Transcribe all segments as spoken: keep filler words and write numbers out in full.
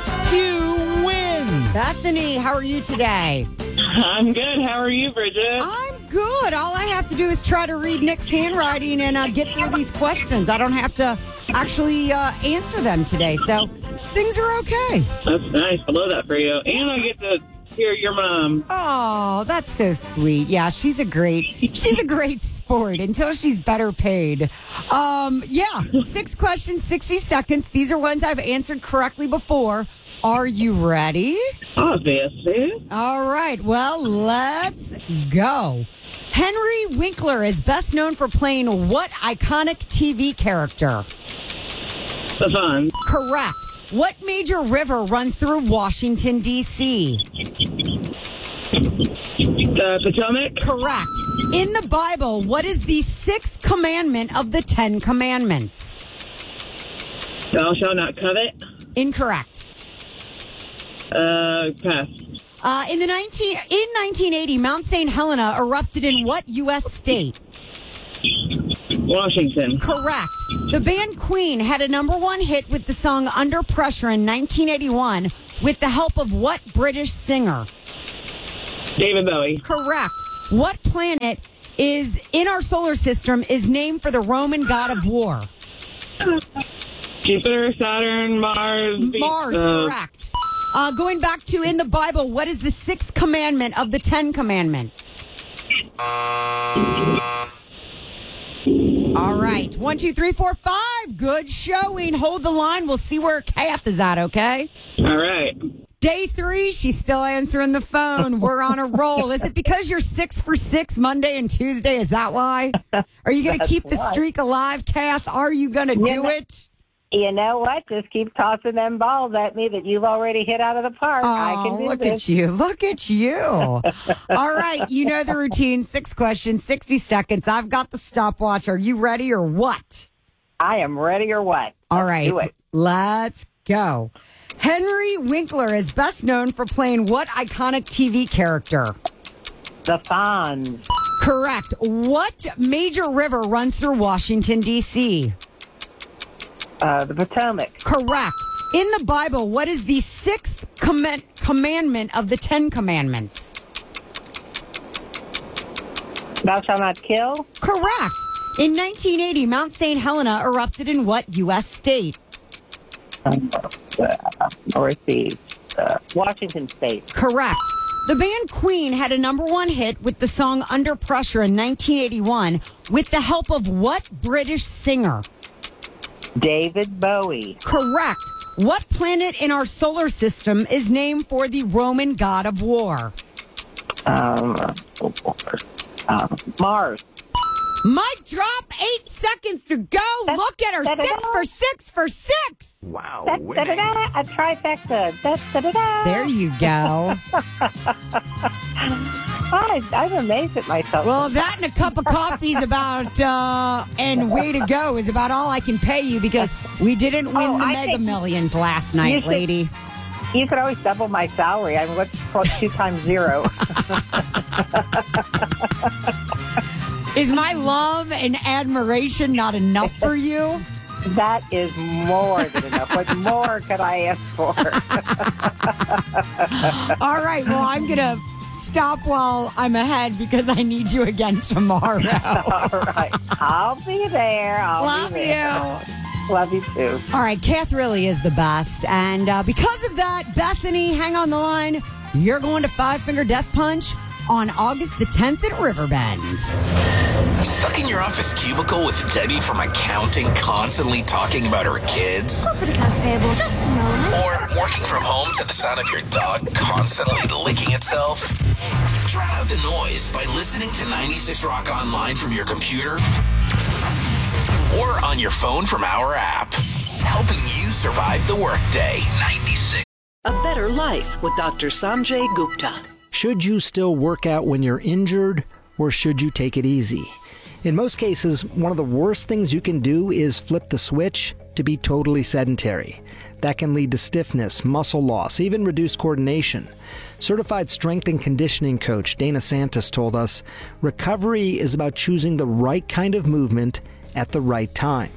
you win. Bethany, how are you today? I'm good. How are you, Bridget? I'm good. All I have to do is try to read Nick's handwriting and uh, get through these questions. I don't have to actually uh, answer them today, so things are okay. That's nice. I love that for you. And I get to hear your mom. Oh, that's so sweet. Yeah, she's a great, she's a great sport until she's better paid. Um, yeah, six questions, sixty seconds. These are ones I've answered correctly before. Are you ready? Obviously. All right. Well, let's go. Henry Winkler is best known for playing what iconic T V character? The fun. Correct. What major river runs through Washington, D C? The Potomac. Correct. In the Bible, what is the sixth commandment of the Ten Commandments? Thou shalt not covet. Incorrect. Uh, pass. Uh, in the nineteen in nineteen eighty, Mount Saint Helena erupted in what U S state? Washington. Correct. The band Queen had a number one hit with the song Under Pressure in nineteen eighty-one with the help of what British singer? David Bowie. Correct. What planet is in our solar system is named for the Roman god of war? Jupiter, Saturn, Mars. Mars, uh, correct. Uh, going back to in the Bible, what is the sixth commandment of the Ten Commandments? All right. One, two, three, four, five. Good showing. Hold the line. We'll see where Kath is at, okay? All right. Day three, she's still answering the phone. We're on a roll. Is it because you're six for six Monday and Tuesday? Is that why? Are you going to keep the streak alive, Kath? Are you going to do it? You know what? Just keep tossing them balls at me that you've already hit out of the park. Oh, I can do look this. at you. Look at you. All right. You know the routine. Six questions, sixty seconds. I've got the stopwatch. Are you ready or what? I am ready or what? All Let's right. do it. Let's go. Henry Winkler is best known for playing what iconic T V character? The Fonz. Correct. What major river runs through Washington, D C? Uh, the Potomac. Correct. In the Bible, what is the sixth com- commandment of the Ten Commandments? Thou shalt not kill. Correct. In nineteen eighty, Mount Saint Helena erupted in what U S state? Um, uh, Northeast. Uh, Washington State. Correct. The band Queen had a number one hit with the song Under Pressure in nineteen eighty-one with the help of what British singer? David Bowie. Correct. What planet in our solar system is named for the Roman god of war? Um, uh, Mars. Mic drop. Eight seconds to go. Look at her. Six for six for six. Wow, Da, winning. da, da, da, a trifecta. Da, da, da, da. There you go. I, I'm amazed at myself. Well, that and a cup of coffee is about, uh, and way to go is about all I can pay you because we didn't win Oh, the I Mega think Millions last you night, should- lady. You could always double my salary. I mean, what's two times zero? Is my love and admiration not enough for you? That is more than enough. What more could I ask for? All right, well, I'm going to stop while I'm ahead because I need you again tomorrow. All right. I'll be there. I'll Love be there. you. Love you too. All right, Kath really is the best. And uh, because of that, Bethany, hang on the line. You're going to Five Finger Death Punch on August the tenth at Riverbend. Stuck in your office cubicle with Debbie from accounting constantly talking about her kids? Corporate accounts payable, just a moment. Or working from home to the sound of your dog constantly licking itself? Drown out the noise by listening to ninety-six Rock Online from your computer or on your phone from our app. Helping you survive the workday. ninety-six. A Better Life with Doctor Sanjay Gupta. Should you still work out when you're injured, or should you take it easy? In most cases, one of the worst things you can do is flip the switch to be totally sedentary. That can lead to stiffness, muscle loss, even reduced coordination. Certified strength and conditioning coach Dana Santos told us, recovery is about choosing the right kind of movement at the right time.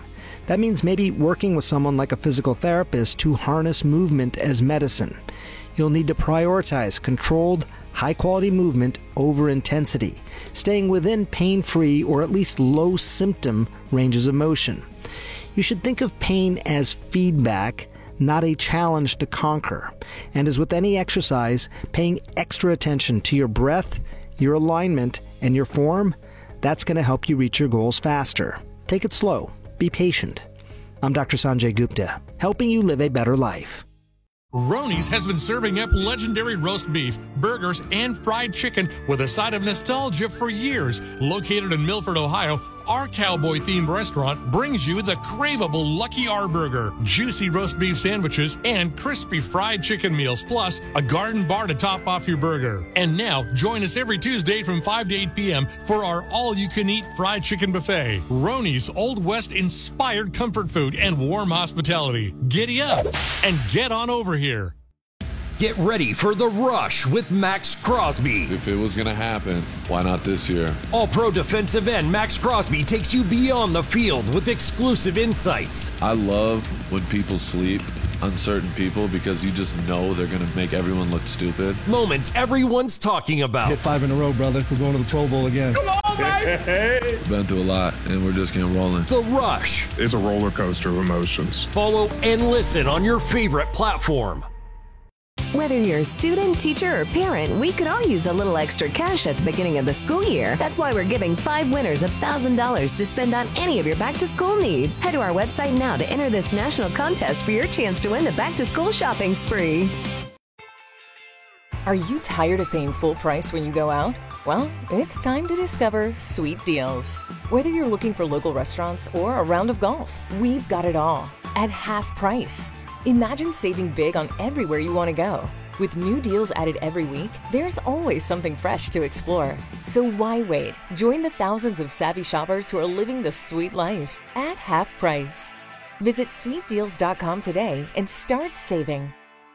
That means maybe working with someone like a physical therapist to harness movement as medicine. You'll need to prioritize controlled, high-quality movement over intensity, staying within pain-free or at least low-symptom ranges of motion. You should think of pain as feedback, not a challenge to conquer. And as with any exercise, paying extra attention to your breath, your alignment, and your form, that's going to help you reach your goals faster. Take it slow. Be patient. I'm Doctor Sanjay Gupta, helping you live a better life. Roni's has been serving up legendary roast beef, burgers, and fried chicken with a side of nostalgia for years. Located in Milford, Ohio, our cowboy-themed restaurant brings you the craveable Lucky R Burger, juicy roast beef sandwiches, and crispy fried chicken meals, plus a garden bar to top off your burger. And now, join us every Tuesday from five to eight p.m. for our all-you-can-eat fried chicken buffet. Roni's Old West-inspired comfort food and warm hospitality. Giddy up and get on over here. Get ready for The Rush with Max Crosby. If it was going to happen, why not this year? All-pro defensive end Max Crosby takes you beyond the field with exclusive insights. I love when people sleep, uncertain people, because you just know they're going to make everyone look stupid. Moments everyone's talking about. Hit five in a row, brother. We're going to the Pro Bowl again. Come on, baby! We've been through a lot, and we're just getting rolling. The Rush. It's a roller coaster of emotions. Follow and listen on your favorite platform. Whether you're a student, teacher, or parent, we could all use a little extra cash at the beginning of the school year. That's why we're giving five winners one thousand dollars to spend on any of your back-to-school needs. Head to our website now to enter this national contest for your chance to win the back-to-school shopping spree. Are you tired of paying full price when you go out? Well, it's time to discover Sweet Deals. Whether you're looking for local restaurants or a round of golf, we've got it all at half price. Imagine saving big on everywhere you want to go. With new deals added every week, there's always something fresh to explore. So why wait? Join the thousands of savvy shoppers who are living the sweet life at half price. Visit sweet deals dot com today and start saving.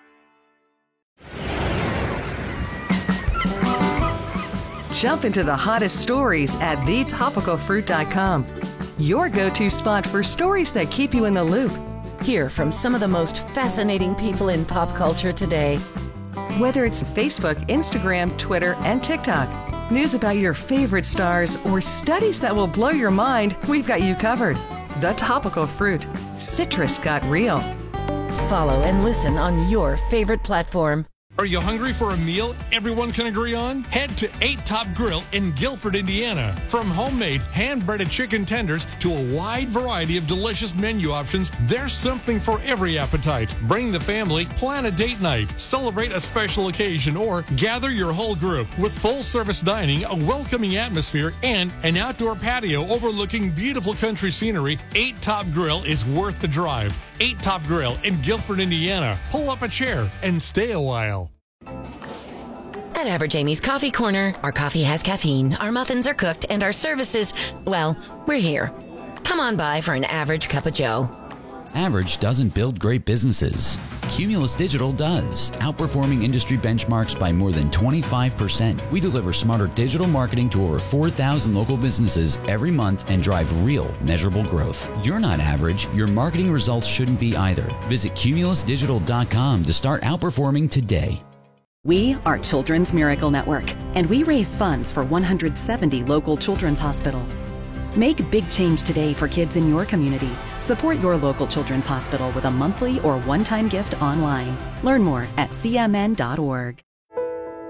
Jump into the hottest stories at the topical fruit dot com. Your go-to spot for stories that keep you in the loop. Hear from some of the most fascinating people in pop culture today. Whether it's Facebook, Instagram, Twitter, and TikTok, news about your favorite stars, or studies that will blow your mind, we've got you covered. The Topical Fruit. Citrus got real. Follow and listen on your favorite platform. Are you hungry for a meal everyone can agree on? Head to Eight Top Grill in Guilford, Indiana. From homemade, hand-breaded chicken tenders to a wide variety of delicious menu options, there's something for every appetite. Bring the family, plan a date night, celebrate a special occasion, or gather your whole group. With full-service dining, a welcoming atmosphere, and an outdoor patio overlooking beautiful country scenery, Eight Top Grill is worth the drive. Eight Top Grill in Guilford, Indiana. Pull up a chair and stay a while. At Average Amy's Coffee Corner, our coffee has caffeine, our muffins are cooked, and our services, well, we're here. Come on by for an average cup of joe. Average doesn't build great businesses. Cumulus Digital does, outperforming industry benchmarks by more than twenty-five percent. We deliver smarter digital marketing to over four thousand local businesses every month and drive real, measurable growth. You're not average. Your marketing results shouldn't be either. Visit cumulus digital dot com to start outperforming today. We are Children's Miracle Network, and we raise funds for one hundred seventy local children's hospitals. Make big change today for kids in your community. Support your local children's hospital with a monthly or one-time gift online. Learn more at c m n dot org.